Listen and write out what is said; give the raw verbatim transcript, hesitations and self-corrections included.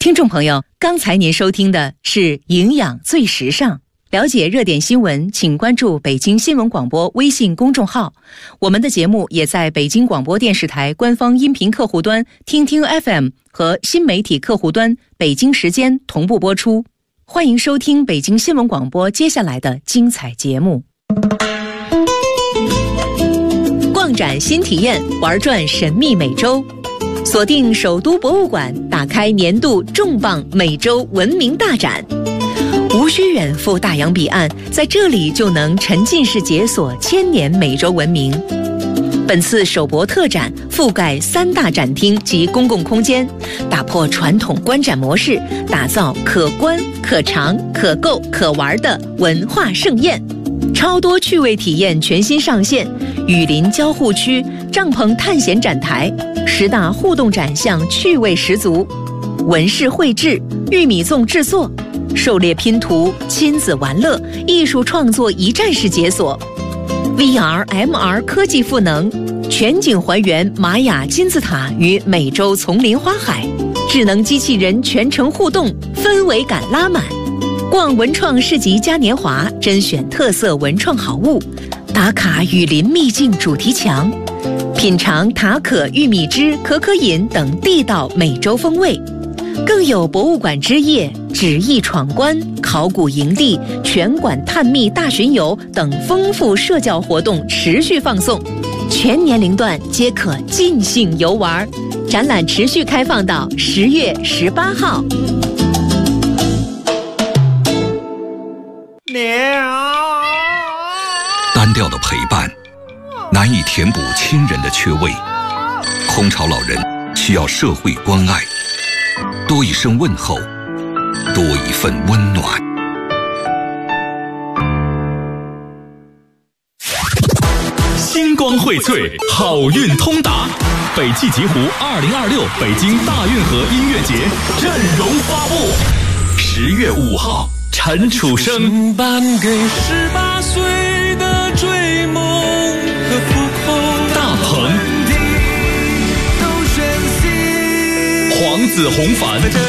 听众朋友，刚才您收听的是《营养最时尚》。了解热点新闻，请关注北京新闻广播微信公众号。我们的节目也在北京广播电视台官方音频客户端听听 F M 和新媒体客户端北京时间同步播出。欢迎收听北京新闻广播接下来的精彩节目。逛展新体验，玩转神秘美洲。锁定首都博物馆，打开年度重磅美洲文明大展。无需远赴大洋彼岸，在这里就能沉浸式解锁千年美洲文明。本次首博特展覆盖三大展厅及公共空间，打破传统观展模式，打造可观、可尝、可购、可玩的文化盛宴。超多趣味体验全新上线，雨林交互区、帐篷探险展台，十大互动展项趣味十足。纹饰绘制、玉米粽制作、狩猎拼图、亲子玩乐、艺术创作一站式解锁。V R、M R 科技赋能，全景还原玛雅金字塔与美洲丛林花海，智能机器人全程互动，氛围感拉满。逛文创市集嘉年华，甄选特色文创好物，打卡雨林秘境主题墙，品尝塔可玉米汁、可可饮等地道美洲风味。更有博物馆之夜、纸艺闯关、考古营地、全馆探秘大巡游等丰富社交活动持续放送，全年龄段皆可尽兴游玩。展览持续开放到十月十八号。 单调的陪伴难以填补亲人的缺位，空巢老人需要社会关爱，多一声问候，多一份温暖。 星光荟萃，好运通达。北汽极狐二零二六北京大运河音乐节阵容发布，十月五号，陈楚生。 颁给十八岁的追梦和浮空， 大鹏， 都选择黄子弘凡。